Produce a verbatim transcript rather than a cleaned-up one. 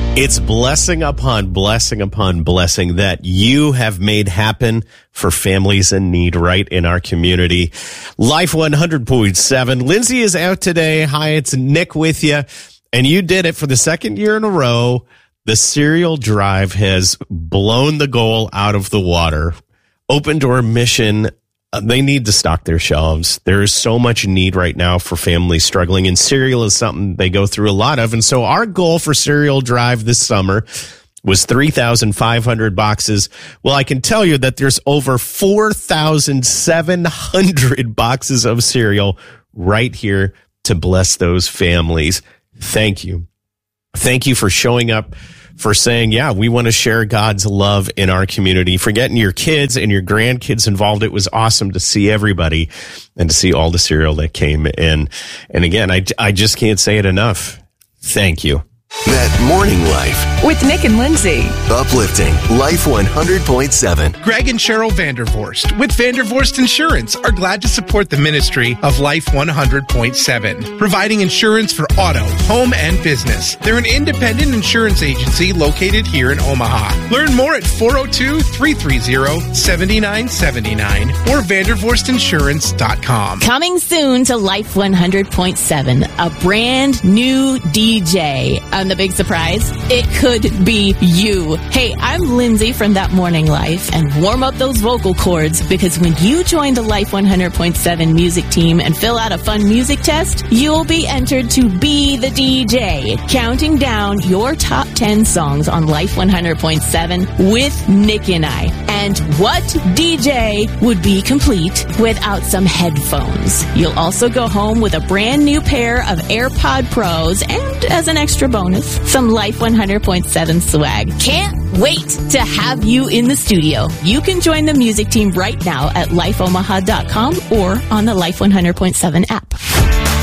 It's blessing upon blessing upon blessing that you have made happen for families in need right in our community. Life one hundred point seven. Lindsay is out today. Hi, it's Nick with you. And you did it for the second year in a row. The cereal drive has blown the goal out of the water. Open Door Mission, uh, they need to stock their shelves. There is so much need right now for families struggling, and cereal is something they go through a lot of. And so our goal for Cereal Drive this summer was three thousand five hundred boxes. Well, I can tell you that there's over four thousand seven hundred boxes of cereal right here to bless those families. Thank you. Thank you for showing up, for saying, yeah, we want to share God's love in our community, for getting your kids and your grandkids involved. It was awesome to see everybody and to see all the cereal that came in. And again, I, I just can't say it enough. Thank you. That Morning Life with Nick and Lindsay. Uplifting Life one hundred point seven. Greg and Cheryl Vandervorst with Vandervorst Insurance are glad to support the ministry of Life one hundred point seven, providing insurance for auto, home, and business. They're an independent insurance agency located here in Omaha. Learn more at four oh two, three three zero, seven nine seven nine or vandervorst insurance dot com. Coming soon to Life one hundred point seven, a brand new D J. And the big surprise, it could be you. Hey, I'm Lindsay from That Morning Life, and warm up those vocal cords, because when you join the Life one hundred point seven music team and fill out a fun music test, you'll be entered to be the D J, counting down your top ten songs on Life one hundred point seven with Nick and I. And what D J would be complete without some headphones? You'll also go home with a brand new pair of AirPod Pros, and as an extra bonus, some Life one hundred point seven swag. Can't wait to have you in the studio. You can join the music team right now at life omaha dot com or on the Life one hundred point seven app.